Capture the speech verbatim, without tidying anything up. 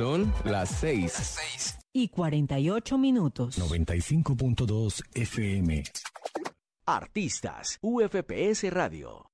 Son las seis. Las seis. Y cuarenta y ocho minutos. noventa y cinco punto dos F M. Artistas, U F P S Radio.